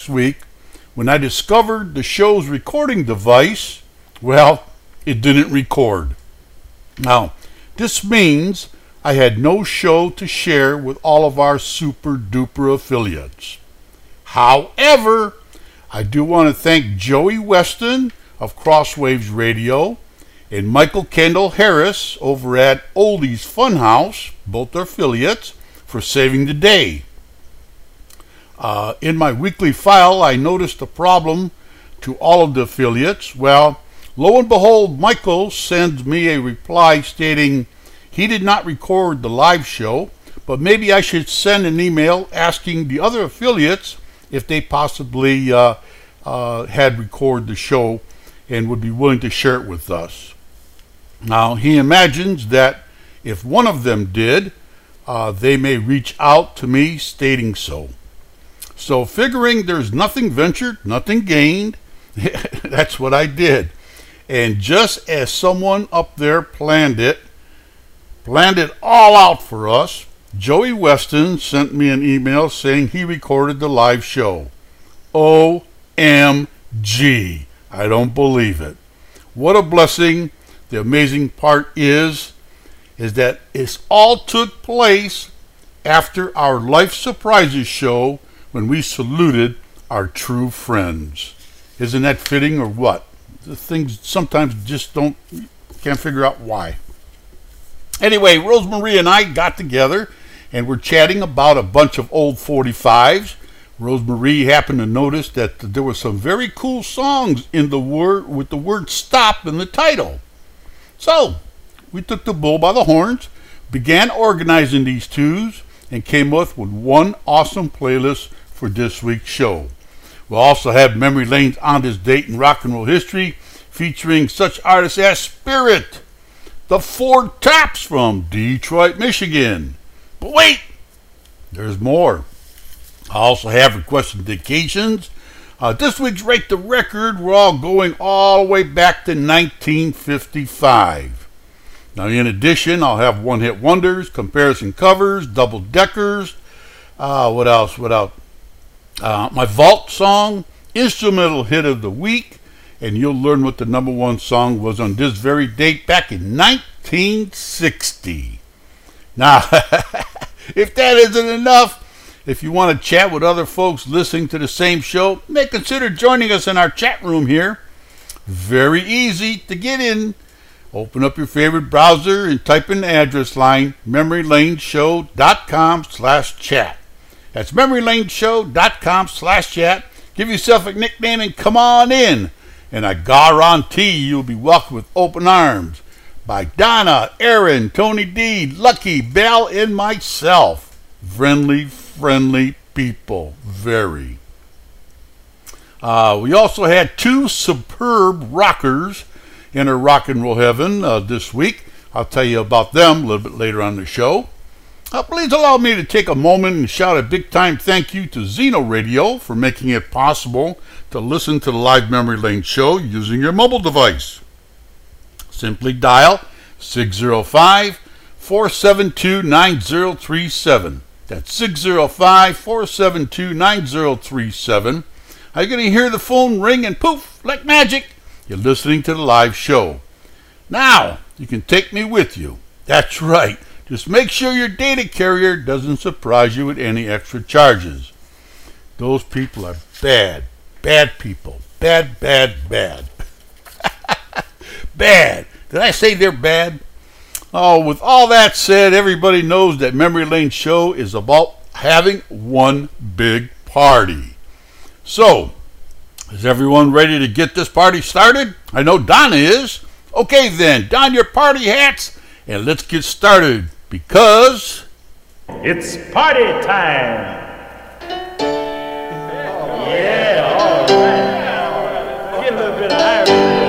week when I discovered the show's recording device, well, it didn't record. Now, this means I had no show to share with all of our super duper affiliates. However, I do want to thank Joey Weston of Crosswaves Radio and Michael Kendall Harris over at Oldies Funhouse, both are affiliates, for saving the day. In my weekly file, I noticed a problem to all of the affiliates. Well, lo and behold, Michael sends me a reply stating he did not record the live show, but maybe I should send an email asking the other affiliates if they possibly had recorded the show and would be willing to share it with us. Now, he imagines that if one of them did, they may reach out to me stating so. So figuring there's nothing ventured, nothing gained, that's what I did. And just as someone up there planned it all out for us, Joey Weston sent me an email saying he recorded the live show. OMG. I don't believe it. What a blessing. The amazing part is that it all took place after our Life Surprises show when we saluted our true friends. Isn't that fitting or what? The things sometimes just can't figure out why. Anyway, Rosemarie and I got together and we're chatting about a bunch of old 45s. Rosemarie happened to notice that there were some very cool songs with the word stop in the title. So, we took the bull by the horns, began organizing these tunes, and came up with one awesome playlist for this week's show. We'll also have memory lanes on this date in rock and roll history, featuring such artists as Spirit, the Four Tops from Detroit, Michigan. But wait, there's more. I also have requested dedications. This week's Rate the Record, we're all going all the way back to 1955. Now, in addition, I'll have one-hit wonders, comparison covers, double-deckers. What else? My vault song, instrumental hit of the week, and you'll learn what the number one song was on this very date back in 1960. Now, if that isn't enough, if you want to chat with other folks listening to the same show, may consider joining us in our chat room here. Very easy to get in. Open up your favorite browser and type in the address line, memorylaneshow.com/chat. That's memorylaneshow.com/chat. Give yourself a nickname and come on in. And I guarantee you'll be welcomed with open arms by Donna, Aaron, Tony D, Lucky, Bell, and myself. Friendly people. Very. We also had two superb rockers in our rock and roll heaven this week. I'll tell you about them a little bit later on the show. Please allow me to take a moment and shout a big time thank you to Zeno Radio for making it possible to listen to the live Memory Lane show using your mobile device. Simply dial 605-472-9037. That's 605-472-9037. Are you going to hear the phone ring and poof, like magic? You're listening to the live show. Now, you can take me with you. That's right. Just make sure your data carrier doesn't surprise you with any extra charges. Those people are bad people. Bad. Bad. Did I say they're bad? Oh, with all that said, everybody knows that Memory Lane Show is about having one big party. So, is everyone ready to get this party started? I know Donna is. Okay then, don your party hats and let's get started because it's party time. Yeah.